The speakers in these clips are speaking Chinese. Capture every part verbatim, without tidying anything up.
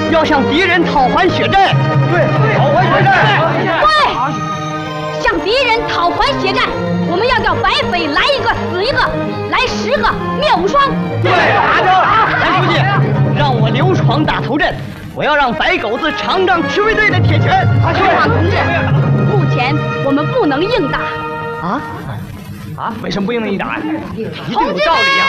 要向敌人讨还血债。 对，讨还血债。 对，向敌人讨还血债。我们要叫白匪来一个死一个，来十个灭无双。 对，打着！韩书记，让我刘闯打头阵，我要让白狗子尝尝赤卫队的铁拳。 刘闯同志，目前我们不能硬打。 啊？啊？为什么不硬打呀？一定有同志道理呀。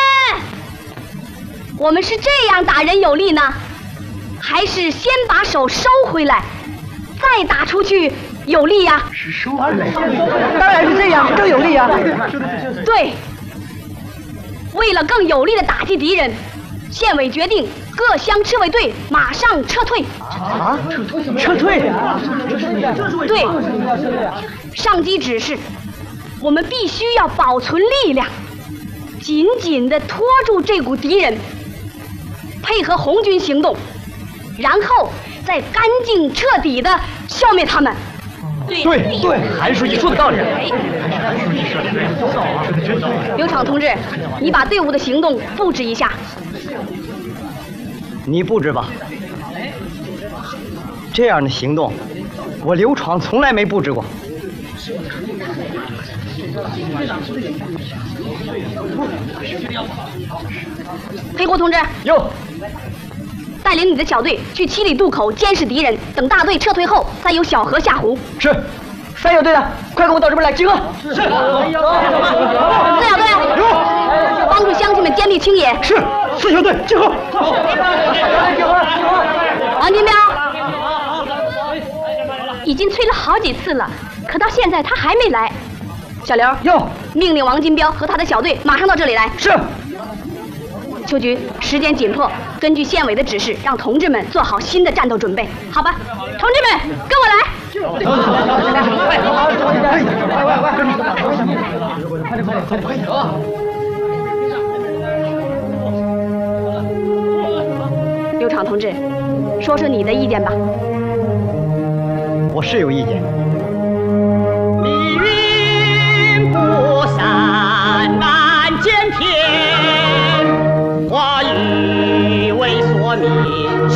我们是这样打人有力呢，还是先把手收回来，再打出去有力呀？ 是收回来， 当然是这样，更有力啊。 对，为了更有力的打击敌人，县委决定各乡赤卫队马上撤退。 啊？撤退？ 对，上级指示，我们必须要保存力量，紧紧地拖住这股敌人，配合红军行动，然后再干净彻底地消灭他们。 对对，韩书记说的道理。 刘闯同志，你把队伍的行动布置一下。 你布置吧。这样的行动，我刘闯从来没布置过。 黑锅同志， 有。 带领你的小队去七里渡口监视敌人，等大队撤退后，再由小河下湖。 是。三小队的，快跟我到这边来集合。是。四小队，有。帮助乡亲们坚壁清野。 是。四小队集合。 王金彪，已经催了好几次了，可到现在他还没来。小刘， 有。 命令王金彪和他的小队马上到这里来。 是。 秋菊，时间紧迫，根据县委的指示，让同志们做好新的战斗准备，好吧？同志们，跟我来！刘闯同志，说说你的意见吧。 我是有意见。